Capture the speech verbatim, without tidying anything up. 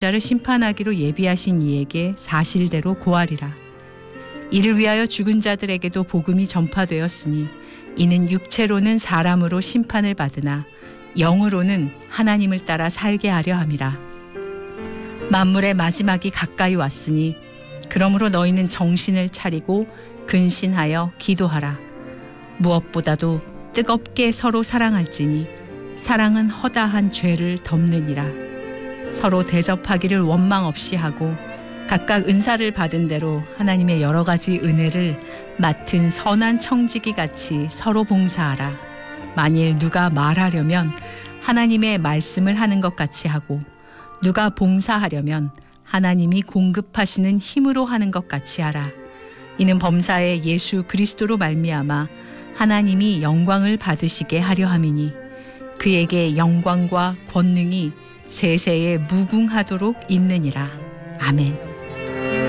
자를 심판하기로 예비하신 이에게 사실대로 고하리라. 이를 위하여 죽은 자들에게도 복음이 전파되었으니 이는 육체로는 사람으로 심판을 받으나 영으로는 하나님을 따라 살게 하려 함이라. 만물의 마지막이 가까이 왔으니 그러므로 너희는 정신을 차리고 근신하여 기도하라. 무엇보다도 뜨겁게 서로 사랑할지니 사랑은 허다한 죄를 덮느니라. 서로 대접하기를 원망 없이 하고 각각 은사를 받은 대로 하나님의 여러 가지 은혜를 맡은 선한 청지기 같이 서로 봉사하라. 만일 누가 말하려면 하나님의 말씀을 하는 것 같이 하고 누가 봉사하려면 하나님이 공급하시는 힘으로 하는 것 같이 하라. 이는 범사에 예수 그리스도로 말미암아 하나님이 영광을 받으시게 하려 함이니 그에게 영광과 권능이 세세에 무궁하도록 있느니라. 아멘.